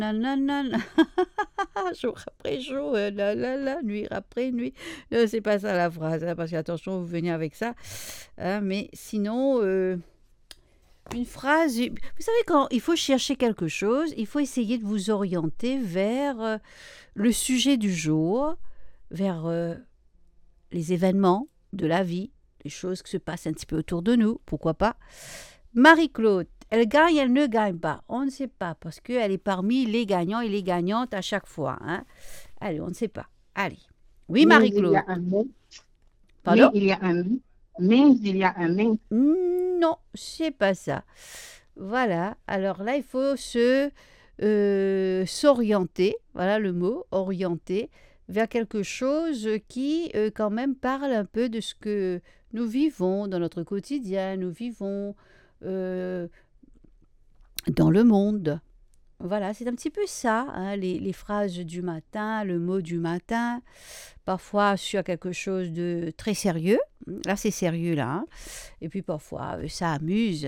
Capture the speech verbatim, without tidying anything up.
Nanana, jour après jour, euh, la, la, la, nuit après nuit. Non, c'est pas ça la phrase, hein, parce qu'attention, vous venez avec ça. Hein, mais sinon, euh, une phrase, vous savez, quand il faut chercher quelque chose, il faut essayer de vous orienter vers euh, le sujet du jour, vers euh, les événements de la vie, les choses qui se passent un petit peu autour de nous, pourquoi pas. Marie-Claude, elle gagne, elle ne gagne pas. On ne sait pas, parce qu'elle est parmi les gagnants et les gagnantes à chaque fois. Hein. Allez, on ne sait pas. Allez. Oui, Mais il y Marie-Claude. a un mais, mais Pardon? il y a un mais, mais il y a un mais. Non, c'est pas ça. Voilà. Alors là, il faut se euh, s'orienter. Voilà le mot, orienter vers quelque chose qui, euh, quand même, parle un peu de ce que nous vivons dans notre quotidien. Nous vivons euh, dans le monde. Voilà, c'est un petit peu ça, hein, les, les phrases du matin, le mot du matin, parfois sur quelque chose de très sérieux. Là, c'est sérieux, là. Hein. Et puis parfois, euh, ça amuse.